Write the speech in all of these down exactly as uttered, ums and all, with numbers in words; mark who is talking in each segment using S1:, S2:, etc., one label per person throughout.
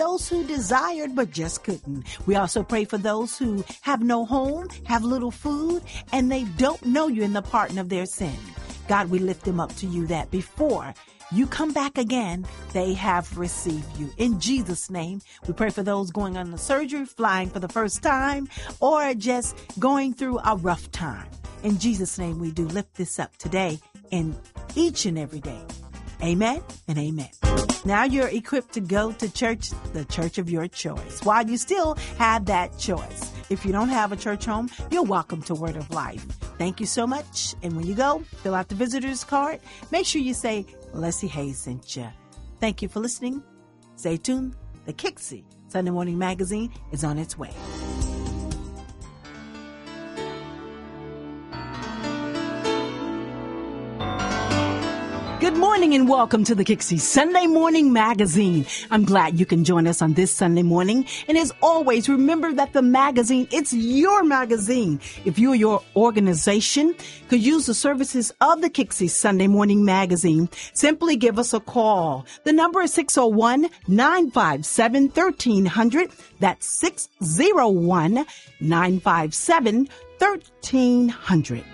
S1: those who desired but just couldn't. We also pray for those who have no home, have little food, and they don't know you in the pardon of their sin. God, we lift them up to you that before you come back again, they have received you. In Jesus' name, we pray for those going on the surgery, flying for the first time, or just going through a rough time. In Jesus' name, we do lift this up today and each and every day. Amen and amen. Now you're equipped to go to church, the church of your choice, while you still have that choice. If you don't have a church home, you're welcome to Word of Life. Thank you so much. And when you go, fill out the visitor's card. Make sure you say, Leslie Hayes sent you. Thank you for listening. Stay tuned. The Kixie Sunday Morning Magazine is on its way. Good morning and welcome to the Kixie Sunday Morning Magazine. I'm glad you can join us on this Sunday morning. And as always, remember that the magazine, it's your magazine. If you or your organization could use the services of the Kixie Sunday Morning Magazine, simply give us a call. The number is six oh one, nine five seven, one three zero zero. That's six oh one, nine five seven, one three zero zero.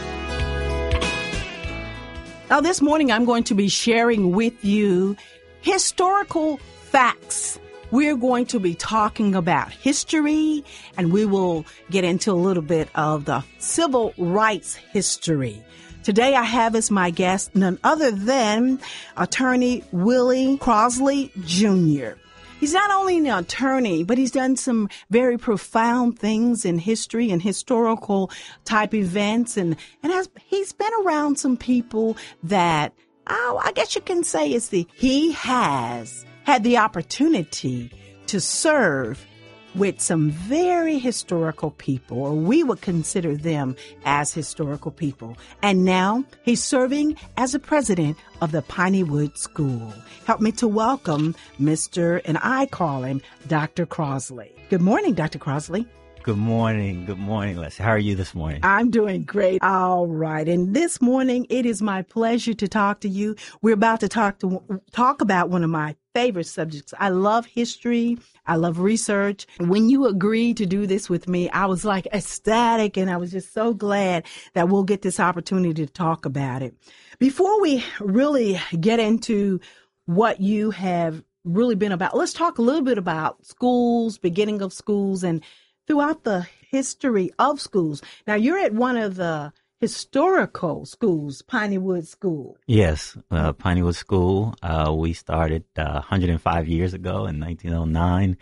S1: Now, this morning, I'm going to be sharing with you historical facts. We're going to be talking about history, and we will get into a little bit of the civil rights history. Today, I have as my guest none other than attorney Willie Crosley Junior He's not only an attorney, but he's done some very profound things in history and historical type events. And, and has, he's been around some people that, oh, I guess you can say it's the, he has had the opportunity to serve with some very historical people, or we would consider them as historical people. And now he's serving as a president of the Piney Woods School. Help me to welcome Mister and I call him Doctor Crosley. Good morning, Doctor Crosley.
S2: Good morning. Good morning, Leslie. How are you this morning?
S1: I'm doing great. All right. And this morning, it is my pleasure to talk to you. We're about to talk to talk about one of my favorite subjects. I love history. I love research. When you agreed to do this with me, I was like ecstatic, and I was just so glad that we'll get this opportunity to talk about it. Before we really get into what you have really been about, let's talk a little bit about schools, beginning of schools, and throughout the history of schools. Now, you're at one of the historical schools, Piney Woods School.
S2: Yes, uh, Piney Woods School. Uh, we started uh, one hundred five years ago in nineteen oh nine,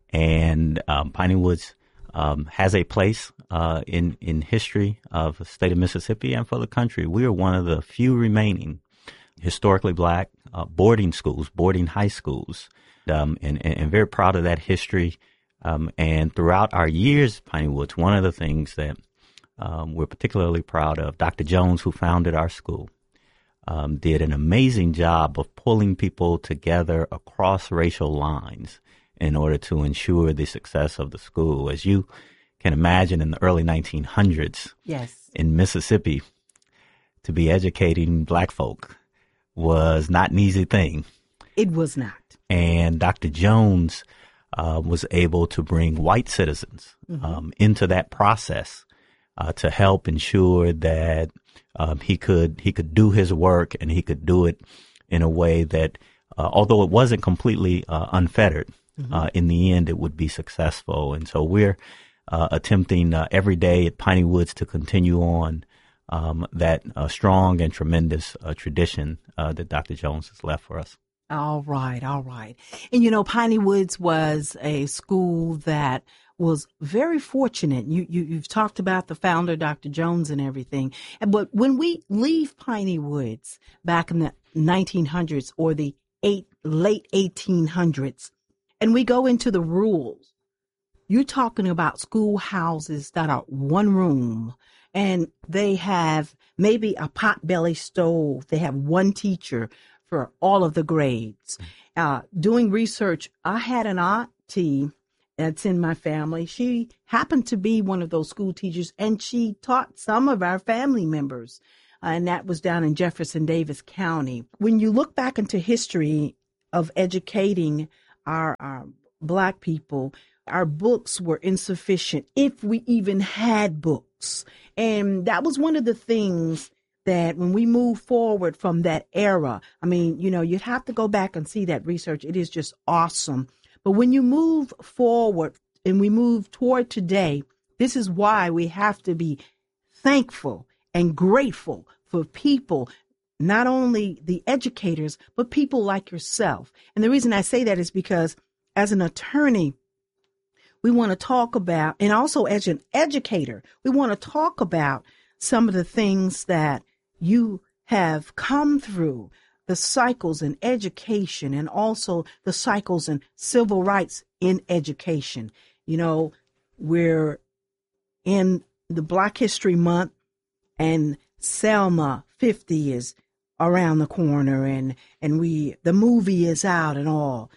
S2: and um, Piney Woods um, has a place uh, in, in history of the state of Mississippi and for the country. We are one of the few remaining historically black uh, boarding schools, boarding high schools, um, and, and, and very proud of that history. Um, and throughout our years, Piney Woods, one of the things that um, we're particularly proud of, Doctor Jones, who founded our school, um, did an amazing job of pulling people together across racial lines in order to ensure the success of the school. As you can imagine, in the early nineteen hundreds,
S1: yes,
S2: in Mississippi, to be educating black folk was not an easy thing.
S1: It was not.
S2: And Doctor Jones Uh, was able to bring white citizens um, mm-hmm. into that process uh, to help ensure that um, he could he could do his work, and he could do it in a way that, uh, although it wasn't completely uh, unfettered, mm-hmm. uh, in the end it would be successful. And so we're uh, attempting uh, every day at Piney Woods to continue on um, that uh, strong and tremendous uh, tradition uh, that Doctor Jones has left for us.
S1: All right, all right. And, you know, Piney Woods was a school that was very fortunate. You, you, you've talked about the founder, Doctor Jones, and everything. But when we leave Piney Woods back in the nineteen hundreds or the eight, late eighteen hundreds, and we go into the rules, you're talking about schoolhouses that are one room, and they have maybe a potbelly stove. They have one teacher for all of the grades. Uh, doing research, I had an auntie that's in my family. She happened to be one of those school teachers, and she taught some of our family members, uh, and that was down in Jefferson Davis County. When you look back into history of educating our, our Black people, our books were insufficient if we even had books. And that was one of the things that when we move forward from that era, I mean, you know, you'd have to go back and see that research. It is just awesome. But when you move forward and we move toward today, this is why we have to be thankful and grateful for people, not only the educators, but people like yourself. And the reason I say that is because as an attorney, we want to talk about, and also as an educator, we want to talk about some of the things that you have come through, the cycles in education and also the cycles in civil rights in education. You know, we're in the Black History Month, and Selma fifty is around the corner, and, and we the movie is out and all.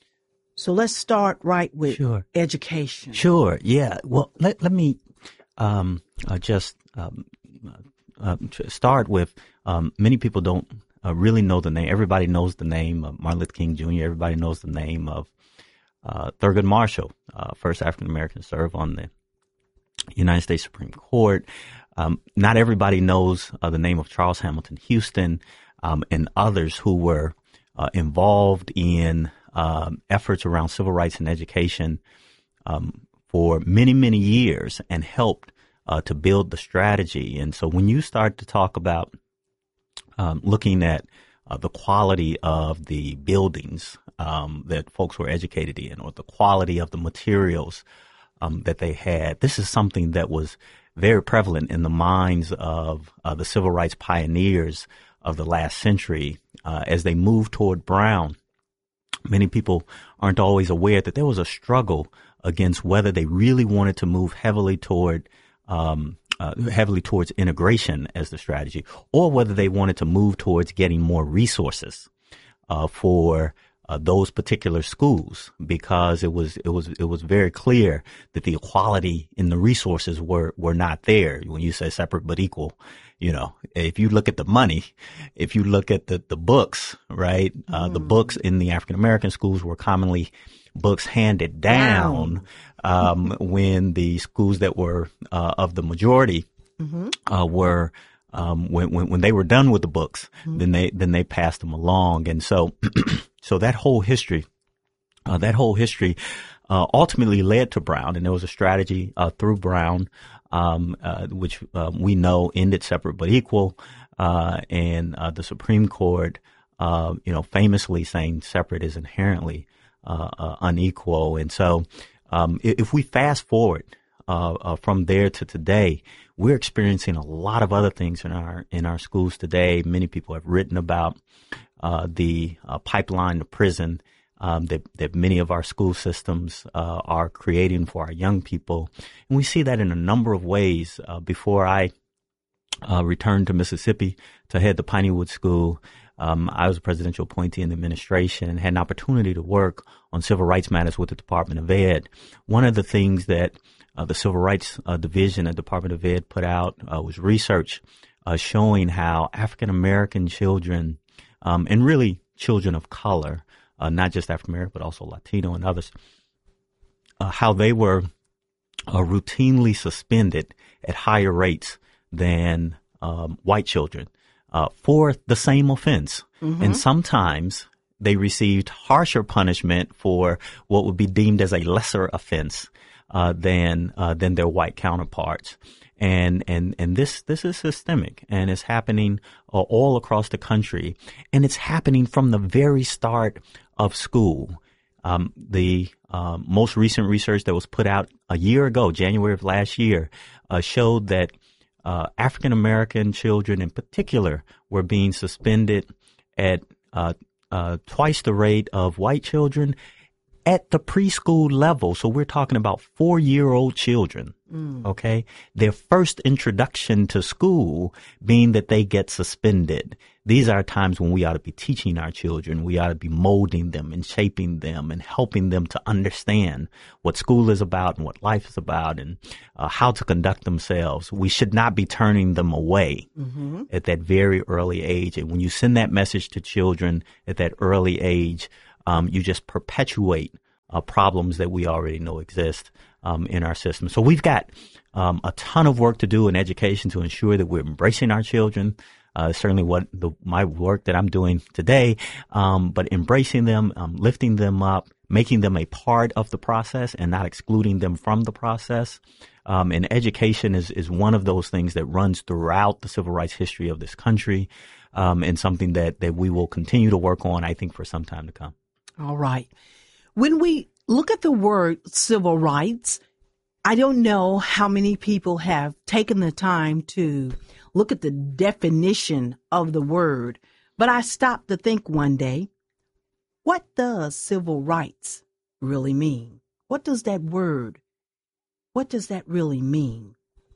S1: So let's start right with
S2: sure.
S1: education.
S2: Sure, yeah. Well, let, let me um, uh, just um, uh, start with um, many people don't uh, really know the name. Everybody knows the name of Martin Luther King Junior Everybody knows the name of uh, Thurgood Marshall, uh, first African-American to serve on the United States Supreme Court. Um, not everybody knows uh, the name of Charles Hamilton Houston um, and others who were uh, involved in um, efforts around civil rights and education um, for many, many years and helped uh, to build the strategy. And so when you start to talk about um, looking at uh, the quality of the buildings um, that folks were educated in, or the quality of the materials um, that they had, this is something that was very prevalent in the minds of uh, the civil rights pioneers of the last century. Uh, as they moved toward Brown, many people aren't always aware that there was a struggle against whether they really wanted to move heavily toward um, uh, heavily towards integration as the strategy, or whether they wanted to move towards getting more resources uh, for Uh, those particular schools, because it was it was it was very clear that the equality in the resources were were not there. When you say separate but equal, you know, if you look at the money, if you look at the the books, right, uh, mm. the books in the African American schools were commonly books handed down wow. um, when the schools that were uh, of the majority mm-hmm. uh, were. Um, when, when, when they were done with the books, mm-hmm. then they, then they passed them along. And so, so that whole history, uh, that whole history, uh, ultimately led to Brown. And there was a strategy, uh, through Brown, um, uh, which, uh, we know ended separate but equal. Uh, and, uh, the Supreme Court, uh, you know, famously saying separate is inherently, uh, uh unequal. And so, um, if, if we fast forward, Uh, uh, from there to today, we're experiencing a lot of other things in our in our schools today. Many people have written about uh, the uh, pipeline to prison um, that that many of our school systems uh, are creating for our young people, and we see that in a number of ways. Uh, before I uh, returned to Mississippi to head the Pineywood School, um, I was a presidential appointee in the administration and had an opportunity to work on civil rights matters with the Department of Ed. One of the things that Uh, the Civil Rights uh, Division at the Department of Ed put out uh, was research uh, showing how African American children, um, and really children of color, uh, not just African American, but also Latino and others, uh, how they were uh, routinely suspended at higher rates than um, white children uh, for the same offense. Mm-hmm. And sometimes they received harsher punishment for what would be deemed as a lesser offense Uh, than uh, than their white counterparts, and and and this this is systemic, and it's happening uh, all across the country, and it's happening from the very start of school. Um, the um, most recent research that was put out a year ago, January of last year, uh, showed that uh, African American children, in particular, were being suspended at uh, uh, twice the rate of white children at the preschool level. So we're talking about four-year-old children, mm. okay? Their first introduction to school being that they get suspended. These are times when we ought to be teaching our children. We ought to be molding them and shaping them and helping them to understand what school is about and what life is about, and uh, how to conduct themselves. We should not be turning them away mm-hmm. at that very early age. And when you send that message to children at that early age, um, you just perpetuate uh, problems that we already know exist um, in our system. So we've got um, a ton of work to do in education to ensure that we're embracing our children. Uh, certainly what the, my work that I'm doing today, um, but embracing them, um, lifting them up, making them a part of the process and not excluding them from the process. Um, and education is, is one of those things that runs throughout the civil rights history of this country, um, and something that, that we will continue to work on, I think, for some time to come.
S1: All right. When we look at the word civil rights, I don't know how many people have taken the time to look at the definition of the word, but I stopped to think one day, what does civil rights really mean? What does that word, what does that really mean?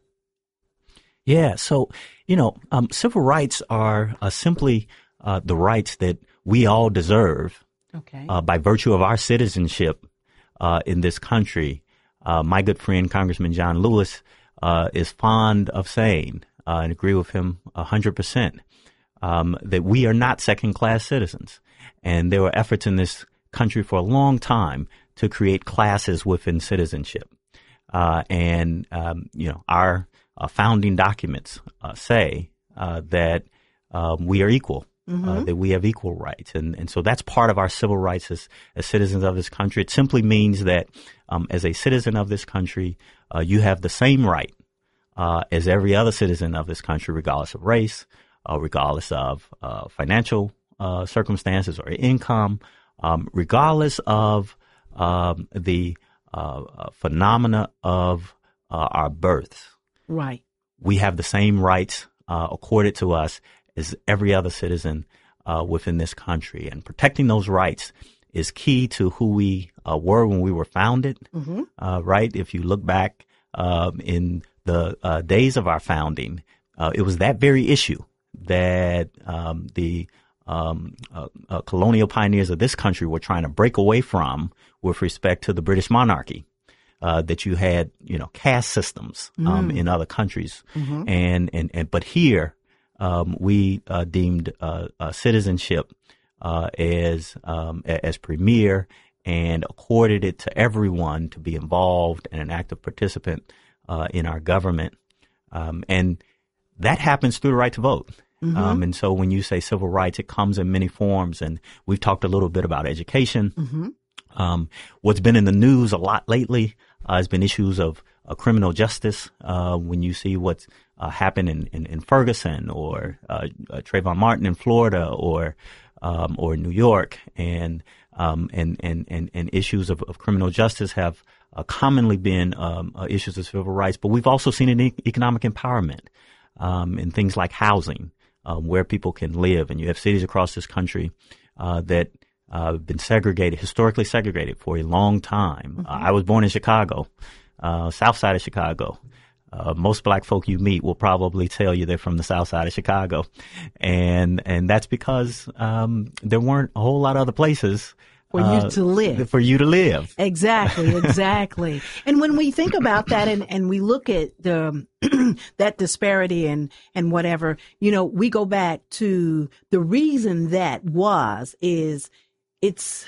S2: Yeah, so, you know, um, civil rights are uh, simply uh, the rights that we all deserve
S1: okay.
S2: uh, by virtue of our citizenship uh, in this country. Uh, my good friend, Congressman John Lewis, uh, is fond of saying, uh, and agree with him one hundred percent, um, that we are not second-class citizens. And there were efforts in this country for a long time to create classes within citizenship. Uh, and, um, you know, our uh, founding documents uh, say uh, that um, we are equal, mm-hmm. uh, that we have equal rights. And, and so that's part of our civil rights as, as citizens of this country. It simply means that um, as a citizen of this country, uh, you have the same right uh, as every other citizen of this country, regardless of race, uh, regardless of uh, financial uh, circumstances or income, um, regardless of um, the uh, uh, phenomena of uh, our births.
S1: Right.
S2: We have the same rights uh, accorded to us as every other citizen uh, within this country. And protecting those rights is key to who we uh, were when we were founded, mm-hmm. uh, right? If you look back um, in the uh, days of our founding, uh, it was that very issue that um, the um, uh, uh, colonial pioneers of this country were trying to break away from with respect to the British monarchy. Uh, that you had, you know, caste systems um, mm. in other countries, mm-hmm. and, and and but here um, we uh, deemed uh, uh, citizenship uh, as um, as premier and accorded it to everyone to be involved and an active participant uh, in our government, um, and that happens through the right to vote. Mm-hmm. Um, and so when you say civil rights, it comes in many forms, and we've talked a little bit about education. Mm-hmm. Um, what's been in the news a lot lately uh, has been issues of uh, criminal justice. Uh, when you see what's uh, happened in, in, in Ferguson or uh, uh, Trayvon Martin in Florida or um, or New York, and um, and, and and and issues of, of criminal justice have uh, commonly been um, uh, issues of civil rights. But we've also seen an e- economic empowerment um, in things like housing, um, where people can live, and you have cities across this country uh, that. Uh, been segregated, historically segregated for a long time. Mm-hmm. Uh, I was born in Chicago, uh, south side of Chicago. Uh, most black folk you meet will probably tell you they're from the south side of Chicago. And, and that's because, um, there weren't a whole lot of other places
S1: for uh, you to live.
S2: For you to live.
S1: Exactly, exactly. And when we think about that and, and we look at the, that disparity and, and whatever, you know, we go back to the reason that was is, It's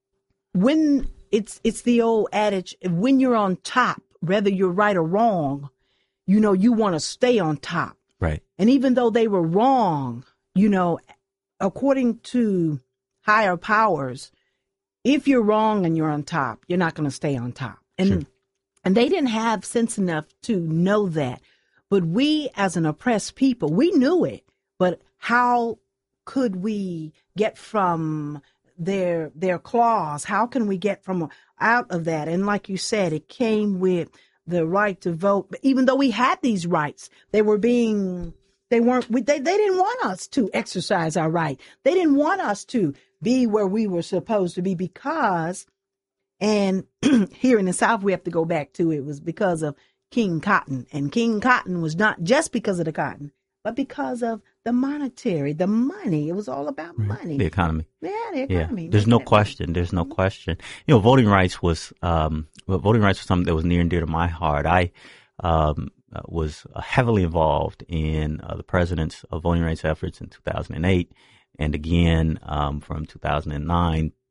S1: when it's it's the old adage, when you're on top, whether you're right or wrong, you know, you want to stay on top.
S2: Right.
S1: And even though they were wrong, you know, according to higher powers, if you're wrong and you're on top, you're not going to stay on top. And sure. and they didn't have sense enough to know that. But we as an oppressed people, we knew it. But how could we get from their their claws? How can we get from out of that? And like you said, it came with the right to vote. But even though we had these rights, they were being they weren't they they didn't want us to exercise our right. They didn't want us to be where we were supposed to be because, and here in the South we have to go back to, it was because of King Cotton. And King Cotton was not just because of the cotton, but because of the monetary, the money. It was all about money.
S2: The economy.
S1: Yeah, the economy.
S2: Yeah. There's no question. There's no question. You know, voting rights was, um, well, voting rights was something that was near and dear to my heart. I, um, uh, was uh, heavily involved in uh, the president's uh, voting rights efforts in two thousand eight and again, um, from two thousand nine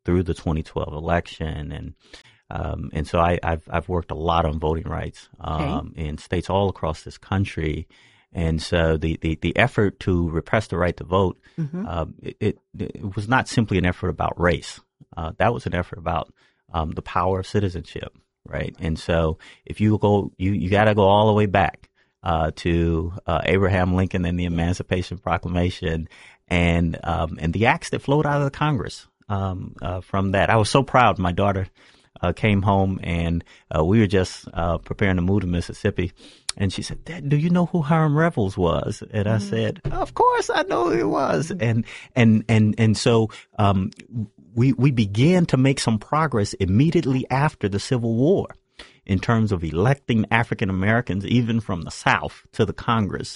S2: through the twenty twelve election, and um, and so I, I've I've worked a lot on voting rights um, okay. in states all across this country. And so the, the, the effort to repress the right to vote, mm-hmm. uh, it, it, it was not simply an effort about race. Uh, that was an effort about um, the power of citizenship, right? And so if you go, you, you got to go all the way back uh, to uh, Abraham Lincoln and the Emancipation Proclamation and um, and the acts that flowed out of the Congress um, uh, from that. I was so proud. My daughter uh, came home and uh, we were just uh, preparing to move to Mississippi. And she said, Dad, do you know who Hiram Revels was? And I mm-hmm. said, of course I know who he was. And, and, and, and so, um, we, we began to make some progress immediately after the Civil War in terms of electing African Americans, even from the South, to the Congress.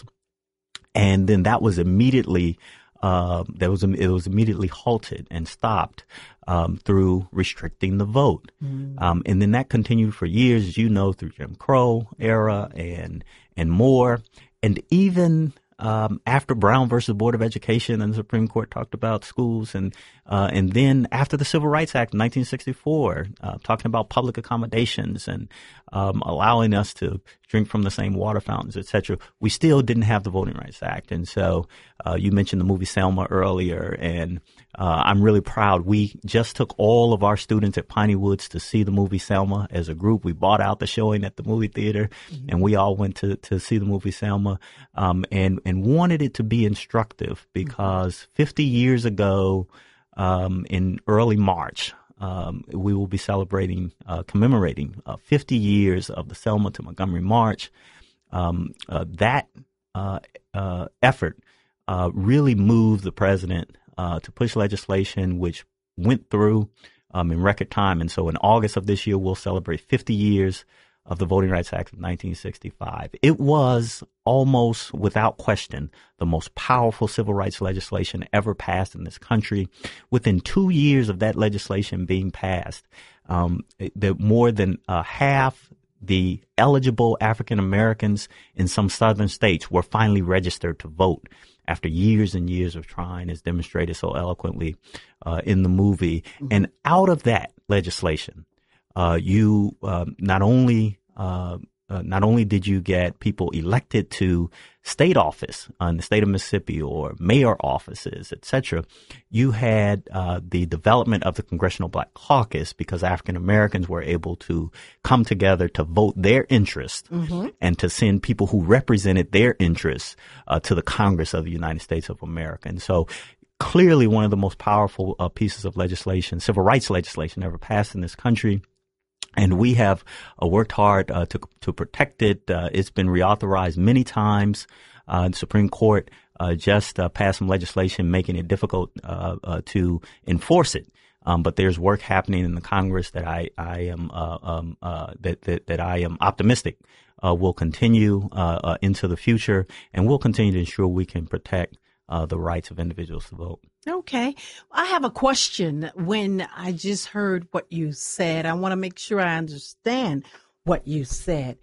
S2: And then that was immediately, uh, that was, it was immediately halted and stopped. Um, through restricting the vote. Mm. Um, and then that continued for years, as you know, through Jim Crow era and and more. And even um, after Brown versus Board of Education and the Supreme Court talked about schools. And uh, and then after the Civil Rights Act in nineteen sixty-four, uh, talking about public accommodations and um, allowing us to drink from the same water fountains, et cetera, we still didn't have the Voting Rights Act. And so uh, you mentioned the movie Selma earlier, and Uh, I'm really proud. We just took all of our students at Piney Woods to see the movie Selma as a group. We bought out the showing at the movie theater, mm-hmm. and we all went to, to see the movie Selma, um, and, and wanted it to be instructive because mm-hmm. fifty years ago, um, in early March, um, we will be celebrating, uh, commemorating uh, fifty years of the Selma to Montgomery March. Um, uh, that uh, uh, effort uh, really moved the president Uh, to push legislation which went through um, in record time. And so in August of this year, we'll celebrate fifty years of the Voting Rights Act of nineteen sixty-five. It was almost without question the most powerful civil rights legislation ever passed in this country. Within two years of that legislation being passed, um, the, more than uh, half the eligible African Americans in some southern states were finally registered to vote after years and years of trying, as demonstrated so eloquently uh, in the movie. Mm-hmm. And out of that legislation, uh, you uh, not only uh, uh, not only did you get people elected to state office uh, in the state of Mississippi or mayor offices, et cetera, you had uh, the development of the Congressional Black Caucus because African Americans were able to come together to vote their interests mm-hmm. and to send people who represented their interests uh, to the Congress of the United States of America. And so clearly one of the most powerful uh, pieces of legislation, civil rights legislation ever passed in this country. And we have uh, worked hard uh, to to protect it. Uh, it's been reauthorized many times. Uh, the Supreme Court uh, just uh, passed some legislation making it difficult uh, uh, to enforce it. Um, but there's work happening in the Congress that I I am uh, um, uh, that, that that I am optimistic uh, will continue uh, uh, into the future, and we'll continue to ensure we can protect uh, the rights of individuals to vote.
S1: Okay. I have a question. When I just heard what you said, I want to make sure I understand what you said.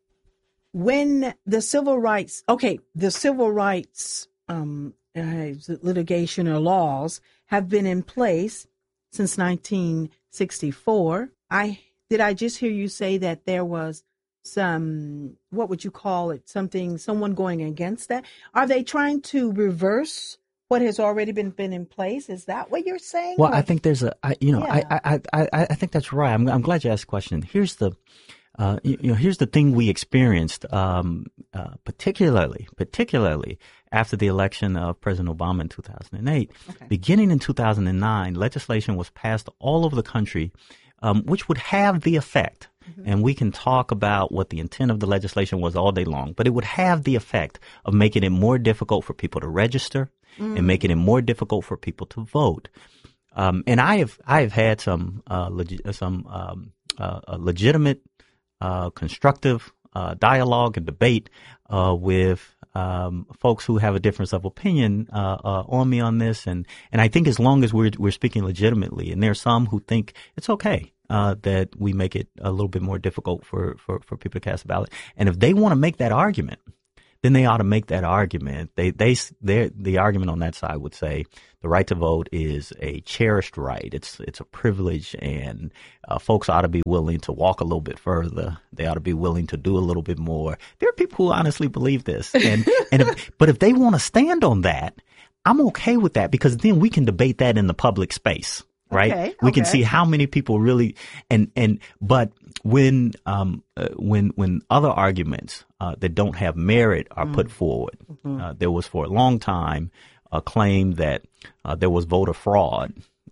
S1: When the civil rights, okay, the civil rights um, uh, litigation or laws have been in place since nineteen sixty-four. I did I just hear you say that there was some, what would you call it, something, someone going against that? Are they trying to reverse what has already been, been in place? Is that what you're saying?
S2: Well,
S1: or?
S2: I think there's a, I, you know,
S1: Yeah.
S2: I, I, I, I think that's right. I'm, I'm glad you asked the question. Here's the, uh, you, you know, here's the thing we experienced, um, uh, particularly, particularly after the election of President Obama in two thousand eight. Okay. Beginning in two thousand nine, legislation was passed all over the country, um, which would have the effect. Mm-hmm. And we can talk about what the intent of the legislation was all day long, but it would have the effect of making it more difficult for people to register mm. and making it more difficult for people to vote. Um, and I have I have had some uh, legi- some um, uh, legitimate, uh, constructive uh, dialogue and debate uh, with um, folks who have a difference of opinion uh, uh, on me on this, and and I think as long as we're we're speaking legitimately, and there are some who think it's okay. Uh, that we make it a little bit more difficult for, for, for people to cast a ballot. And if they want to make that argument, then they ought to make that argument. They, they, the argument on that side would say the right to vote is a cherished right. It's, it's a privilege, and uh, folks ought to be willing to walk a little bit further. They ought to be willing to do a little bit more. There are people who honestly believe this, and and if, but if they want to stand on that, I'm okay with that, because then we can debate that in the public space. Right.
S1: Okay,
S2: we
S1: okay.
S2: can see how many people really, and, and, but when, um, uh, when, when other arguments, uh, that don't have merit are mm. put forward, mm-hmm. uh, there was for a long time a claim that, uh, there was voter fraud.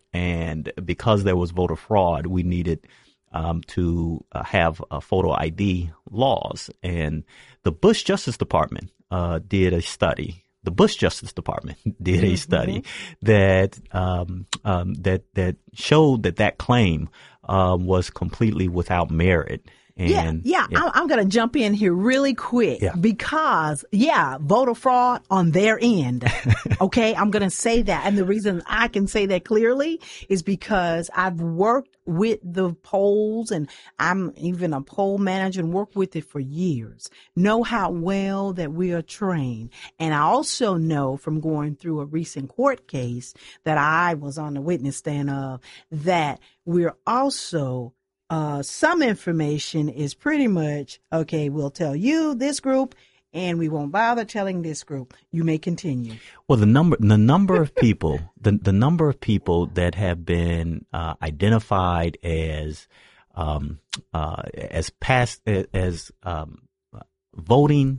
S2: And because there was voter fraud, we needed, um, to uh, have uh, photo I D laws. And the Bush Justice Department, uh, did a study. The Bush Justice Department did a study mm-hmm. that um, um, that that showed that that claim uh, was completely without merit. And,
S1: yeah, yeah, yeah. I'm, I'm going to jump in here really quick yeah. because, yeah, voter fraud on their end. Okay, I'm going to say that. And the reason I can say that clearly is because I've worked with the polls, and I'm even a poll manager and worked with it for years. Know how well that we are trained. And I also know from going through a recent court case that I was on the witness stand of that we're also Uh, some information is pretty much, okay, we'll tell you this group and we won't bother telling this group. You may continue.
S2: Well, the number, the number of people, the, the number of people that have been, uh, identified as, um, uh, as past, as, um, voting,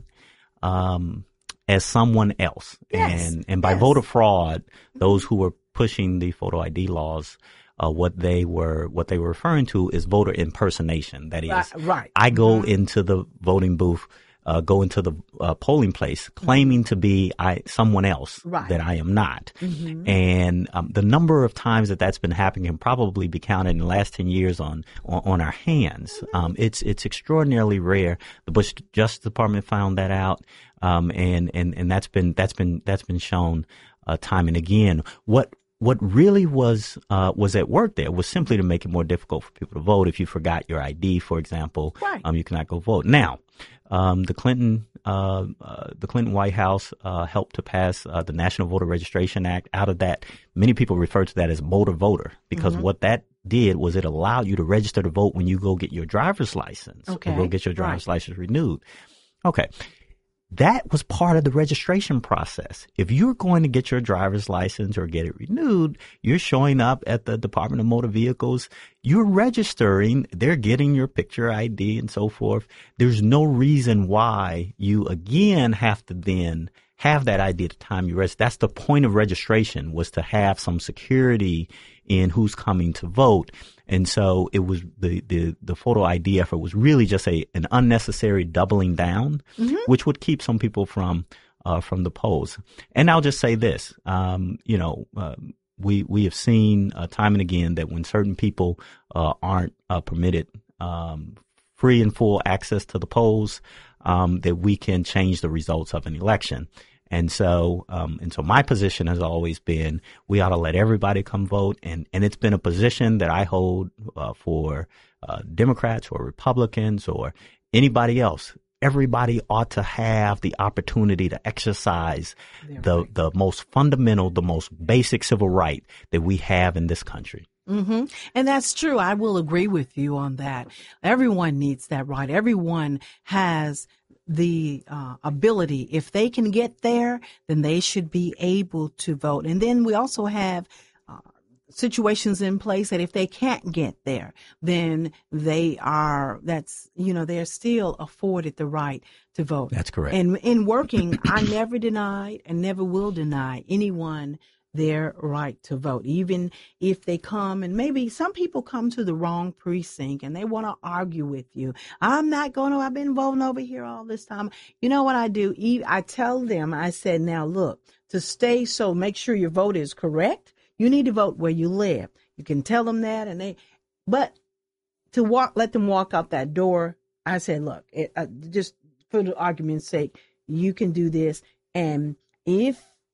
S2: um, as someone else.
S1: Yes.
S2: And, and by
S1: yes.
S2: voter fraud, those who were pushing the photo I D laws, Uh, what they were, what they were referring to is voter impersonation. That is,
S1: right. right.
S2: I go
S1: mm-hmm.
S2: into the voting booth, uh, go into the uh, polling place claiming mm-hmm. to be I, someone else
S1: right.
S2: that I am not.
S1: Mm-hmm.
S2: And um, the number of times that that's been happening can probably be counted in the last ten years on, on, on our hands. Mm-hmm. Um, it's, it's extraordinarily rare. The Bush Justice Department found that out. Um, and, and, and that's been, that's been, that's been shown, uh, time and again. What, What really was uh, was at work there was simply to make it more difficult for people to vote. If you forgot your I D, for example,
S1: right.
S2: um, you cannot go vote. Now, um, the Clinton uh, uh, the Clinton White House uh, helped to pass uh, the National Voter Registration Act. Out of that, many people refer to that as motor voter, because mm-hmm. what that did was it allowed you to register to vote when you go get your driver's license
S1: okay.
S2: or go get your driver's
S1: right.
S2: license renewed. Okay. That was part of the registration process. If you're going to get your driver's license or get it renewed, you're showing up at the Department of Motor Vehicles. You're registering. They're getting your picture I D and so forth. There's no reason why you again have to then have that I D at the time you register. That's the point of registration, was to have some security in who's coming to vote. And so it was the, the, the photo I D effort was really just a, an unnecessary doubling down, mm-hmm. which would keep some people from, uh, from the polls. And I'll just say this, um, you know, uh, we, we have seen uh, time and again that when certain people, uh, aren't, uh, permitted, um, free and full access to the polls, um, that we can change the results of an election. And so, um, and so my position has always been, we ought to let everybody come vote. And, and it's been a position that I hold, uh, for, uh, Democrats or Republicans or anybody else. Everybody ought to have the opportunity to exercise the, right. the most fundamental, the most basic civil right that we have in this country.
S1: Mm-hmm. And that's true. I will agree with you on that. Everyone needs that right. Everyone has the uh, ability. If they can get there, then they should be able to vote. And then we also have uh, situations in place that if they can't get there, then they are, that's, you know, they're still afforded the right to vote.
S2: That's correct.
S1: And in working, I never denied and never will deny anyone their right to vote, even if they come, and maybe some people come to the wrong precinct and they want to argue with you. I'm not going to, I've been voting over here all this time. You know what I do? I tell them, I said, now look, to stay, so make sure your vote is correct. You need to vote where you live. You can tell them that, and they, but to walk, let them walk out that door. I said, look, it, uh, just for the argument's sake, you can do this. And if it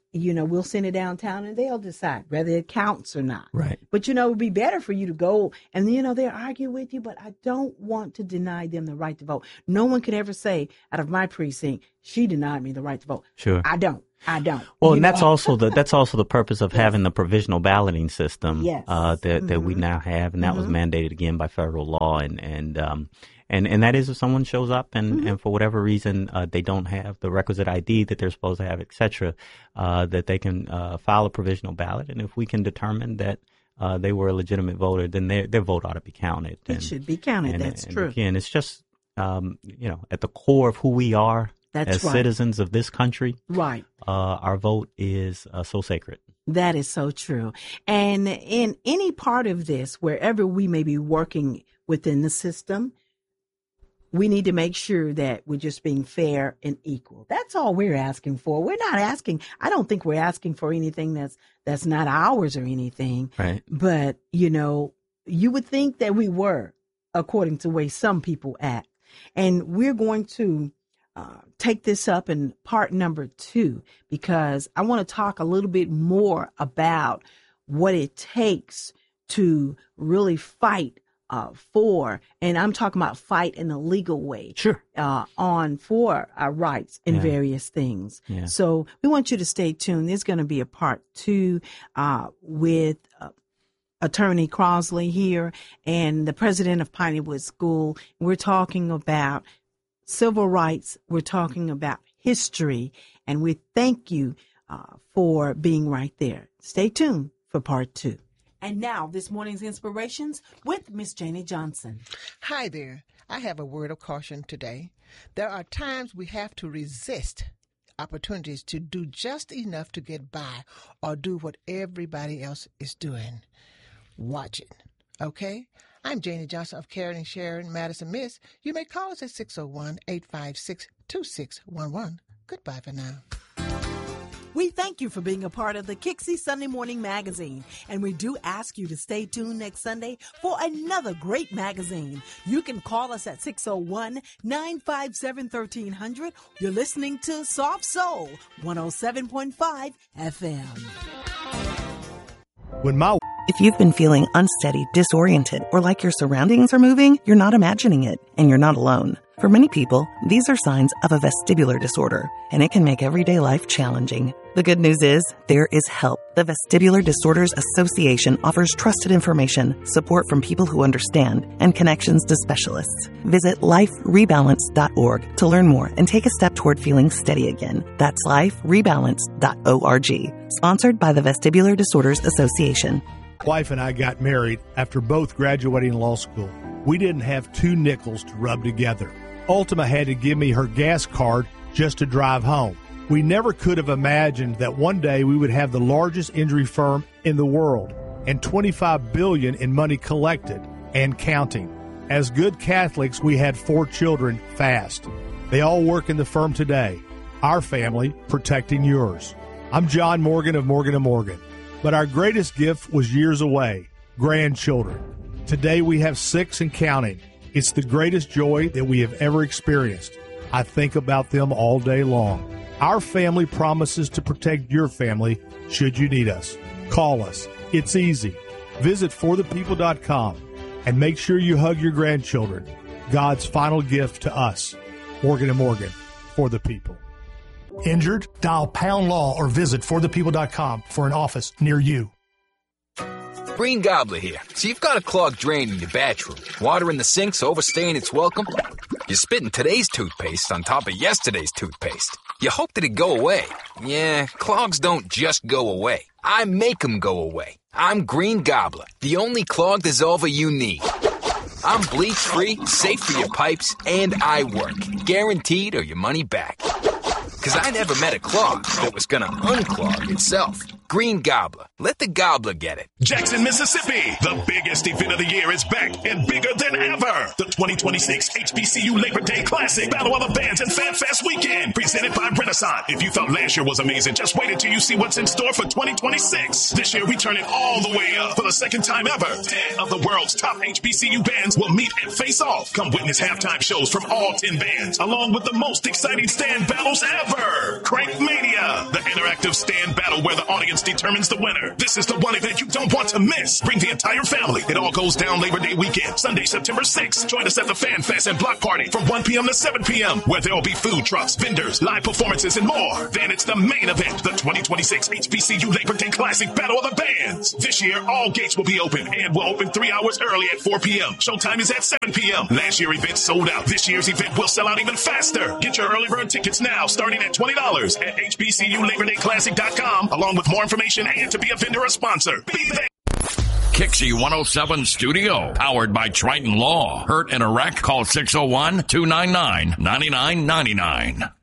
S1: you know, we'll send it downtown and they'll decide whether it counts or not.
S2: Right.
S1: But, you know, it would be better for you to go and, you know, they'll argue with you, but I don't want to deny them the right to vote. No one could ever say out of my precinct, she denied me the right to vote.
S2: Sure.
S1: I don't. I don't.
S2: Well,
S1: you
S2: and
S1: know?
S2: that's also the that's also the purpose of
S1: Yes.
S2: having the provisional balloting system
S1: Yes.
S2: uh, that that
S1: Mm-hmm.
S2: we now have, and that
S1: Mm-hmm.
S2: was mandated again by federal law, and and um, and and that is if someone shows up and,
S1: Mm-hmm.
S2: and for whatever reason uh, they don't have the requisite I D that they're supposed to have, et cetera, uh, that they can uh, file a provisional ballot, and if we can determine that uh, they were a legitimate voter, then their their vote ought to be counted.
S1: It
S2: And,
S1: should be counted.
S2: and,
S1: That's
S2: and
S1: true.
S2: Again, it's just um, you know at the core of who we are.
S1: That's
S2: As
S1: right.
S2: citizens of this country,
S1: Right.
S2: uh, our vote is uh, so sacred.
S1: That is so true. And in any part of this, wherever we may be working within the system, we need to make sure that we're just being fair and equal. That's all we're asking for. We're not asking, I don't think we're asking for anything that's that's not ours or anything.
S2: Right.
S1: But, you know, you would think that we were, according to the way some people act. And we're going to uh, take this up in part number two, because I want to talk a little bit more about what it takes to really fight uh, for, and I'm talking about fight in a legal way,
S2: Sure.
S1: uh, on for our rights in
S2: Yeah.
S1: various things.
S2: Yeah.
S1: So we want you to stay tuned. There's going to be a part two uh, with uh, Attorney Crosley here and the president of Pineywood School. We're talking about civil rights. We're talking about history, and we thank you uh, for being right there. Stay tuned for part two. And now, this morning's inspirations with Miss Janie Johnson.
S3: Hi there. I have a word of caution today. There are times we have to resist opportunities to do just enough to get by or do what everybody else is doing. Watch it, okay? I'm Janie Johnson of Caring and Sharing, Madison Miss. You may call us at six oh one, eight five six, two six one one. Goodbye for now.
S1: We thank you for being a part of the Kixie Sunday Morning Magazine, and we do ask you to stay tuned next Sunday for another great magazine. You can call us at six oh one, nine five seven, one three hundred. You're listening to Soft Soul, one oh seven point five F M.
S4: When my
S5: If you've been feeling unsteady, disoriented, or like your surroundings are moving, you're not imagining it, and you're not alone. For many people, these are signs of a vestibular disorder, and it can make everyday life challenging. The good news is, there is help. The Vestibular Disorders Association offers trusted information, support from people who understand, and connections to specialists. Visit life rebalance dot org to learn more and take a step toward feeling steady again. That's life rebalance dot org. Sponsored by the Vestibular Disorders Association.
S4: wife and I got married after both graduating law school. We didn't have two nickels to rub together. Ultima had to give me her gas card just to drive home. We never could have imagined that one day we would have the largest injury firm in the world and twenty-five billion dollars in money collected and counting. As good Catholics, we had four children fast. They all work in the firm today. Our family protecting yours. I'm John Morgan of Morgan and Morgan. But our greatest gift was years away, grandchildren. Today we have six and counting. It's the greatest joy that we have ever experienced. I think about them all day long. Our family promises to protect your family should you need us. Call us. It's easy. Visit for the people dot com and make sure you hug your grandchildren. God's final gift to us. Morgan and Morgan, for the people. Injured? Dial pound law or visit for the people dot com for an office near you.
S6: Green Gobbler here. So you've got a clogged drain in your bathroom. Water in the sink's overstaying its welcome. You're spitting today's toothpaste on top of yesterday's toothpaste. You hope that it go away. Yeah, clogs don't just go away. I make them go away. I'm Green Gobbler, the only clog dissolver you need. I'm bleach-free, safe for your pipes, and I work. Guaranteed or your money back. Because I never met a clog that was going to unclog itself. Green Gobbler. Let the gobbler get it.
S7: Jackson, Mississippi. The biggest event of the year is back and bigger than ever. The twenty twenty-six H B C U Labor Day Classic Battle of the Bands and Fan Fest Weekend, presented by Renaissance. If you thought last year was amazing, just wait until you see what's in store for twenty twenty-six. This year, we turn it all the way up for the second time ever. ten of the world's top H B C U bands will meet and face off. Come witness halftime shows from all ten bands, along with the most exciting stand battles ever. Crank Mania, the interactive stand battle where the audience determines the winner. This is the one event you don't want to miss. Bring the entire family. It all goes down Labor Day weekend, Sunday, September sixth. Join us at the Fan Fest and Block Party from one p.m. to seven p.m., where there will be food trucks, vendors, live performances, and more. Then it's the main event, the twenty twenty-six H B C U Labor Day Classic Battle of the Bands. This year, all gates will be open and will open three hours early at four p.m. Showtime is at seven p.m. Last year's event sold out. This year's event will sell out even faster. Get your early bird tickets now, starting at twenty dollars at H B C U Labor Day Classic dot com, along with more information and to be a vendor or sponsor. Be there.
S8: Kixie one oh seven Studio, powered by Triton Law. Hurt in a wreck? Call six oh one, two nine nine, nine nine nine nine.